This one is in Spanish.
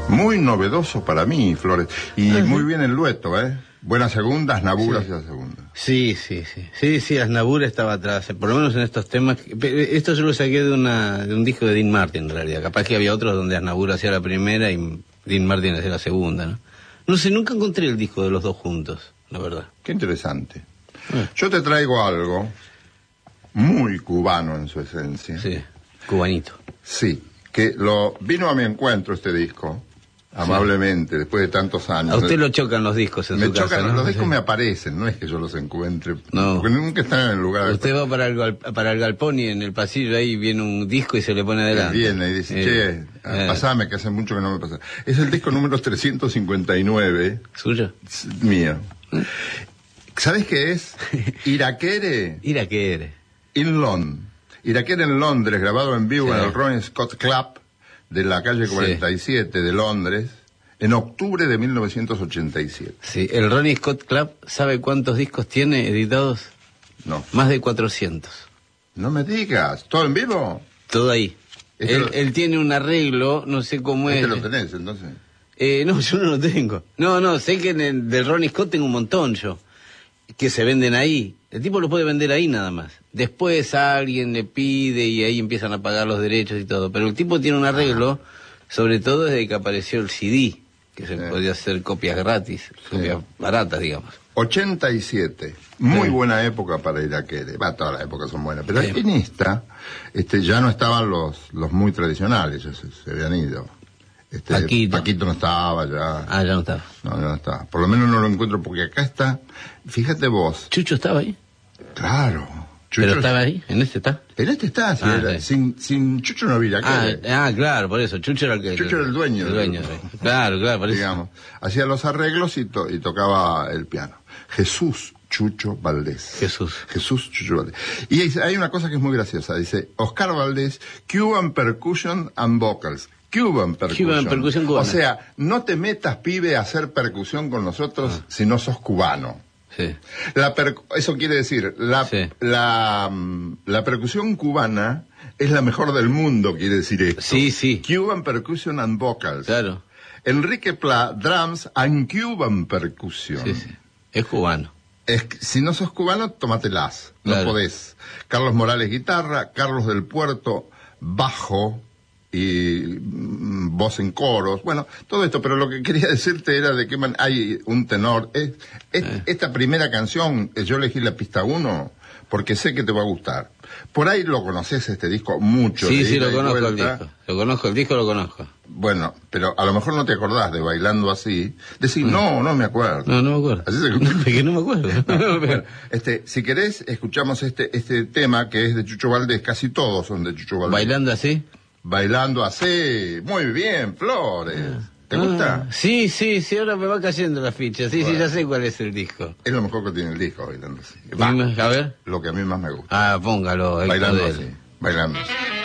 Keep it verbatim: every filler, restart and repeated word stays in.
Muy novedoso para mí, Flores. Y uh-huh. muy bien el dueto, ¿eh? Buenas segundas, Aznavour hacia sí. segunda. Sí, sí, sí. Sí, sí, Aznavour estaba atrás, por lo menos en estos temas. Esto yo lo saqué de, una, de un disco de Dean Martin, en realidad. Capaz que había otros donde Aznavour hacía la primera y Dean Martin hacía la segunda, ¿no? No sé, nunca encontré el disco de los dos juntos, la verdad. Qué interesante. Eh. Yo te traigo algo muy cubano en su esencia. Sí, cubanito. Sí, que lo vino a mi encuentro este disco. Amablemente, sí. Después de tantos años. A usted lo chocan los discos en me su chocan, casa, ¿no? Los discos sí. me aparecen, no es que yo los encuentre. No. Porque nunca están en el lugar. Usted de... va para el, para el galpón y en el pasillo ahí viene un disco y se le pone adelante. Viene y dice, eh, che, eh. pasame, que hace mucho que no me pasa. Es el disco número trescientos cincuenta y nueve. ¿Suyo? Mío. ¿Sabes qué es? Iraquere. Iraquere. In London. Iraquere en Londres, grabado en vivo sí. en el Ronnie Scott Club de la calle cuarenta y siete sí. de Londres, en octubre de mil novecientos ochenta y siete. Sí, el Ronnie Scott Club, ¿sabe cuántos discos tiene editados? No. Más de cuatrocientos. No me digas, ¿todo en vivo? Todo ahí. Él, lo... él tiene un arreglo, no sé cómo ¿Este es. lo tenés, entonces? Eh, no, yo no lo tengo. No, no, sé que en el, del Ronnie Scott tengo un montón yo, que se venden ahí. El tipo lo puede vender ahí nada más. Después a alguien le pide y ahí empiezan a pagar los derechos y todo. Pero el tipo tiene un arreglo, sobre todo desde que apareció el C D, que se sí. podía hacer copias gratis, sí. copias baratas, digamos. ochenta y siete. Muy sí. buena época para Iraquere. Va, todas las épocas son buenas. Pero sí. en esta, este, ya no estaban los, los muy tradicionales, ya se, se habían ido. Este, Paquito. Paquito no estaba ya. Ah, ya no estaba. No, ya no estaba. Por lo menos no lo encuentro porque acá está. Fíjate vos. ¿Chucho estaba ahí? Claro. Chucho ¿Pero estaba ahí? ¿En este está? En este está, sí, ah, era. Sí. Sin, sin Chucho no había ah, que. ah, claro, por eso. Chucho era el que. Chucho era el dueño. El dueño, del... sí. Claro, claro, por eso. Digamos. Hacía los arreglos y, to- y tocaba el piano. Jesús Chucho Valdés. Jesús. Jesús Chucho Valdés. Y hay, hay una cosa que es muy graciosa. Dice, Oscar Valdés, Cuban Percussion and Vocals. Cuban Percussion. Cuban Percussion cubana. O sea, no te metas, pibe, a hacer percusión con nosotros ah. si no sos cubano. Sí. La per- eso quiere decir, la, sí. la, la percusión cubana es la mejor del mundo, quiere decir esto. Sí, sí. Cuban Percussion and Vocals. Claro. Enrique Pla, Drums and Cuban Percussion. Sí, sí. Es cubano. Es, si no sos cubano, tómatelas. No claro. podés. Carlos Morales, guitarra. Carlos del Puerto, bajo. Y mm, voz en coros, bueno, todo esto, pero lo que quería decirte era de que man, hay un tenor. Es, es, eh. Esta primera canción, yo elegí la pista uno, porque sé que te va a gustar. Por ahí lo conoces este disco mucho. Sí, sí, lo conozco el disco. Lo conozco, el disco lo conozco. Bueno, pero a lo mejor no te acordás de Bailando Así. Decís, no, no me acuerdo. No, no me acuerdo. Así se... que no me acuerdo. No, bueno, este, si querés, escuchamos este, este tema que es de Chucho Valdés, casi todos son de Chucho Valdés. ¿Bailando Así? Bailando Así, muy bien, Flores. ¿Te ah, gusta? Sí, sí, sí, ahora me va cayendo la ficha. Sí, bueno. sí, ya sé cuál es el disco. Es lo mejor que tiene el disco, Bailando Así. Va, a ver. Lo que a mí más me gusta. Ah, póngalo. Bailando Así, Bailando Así.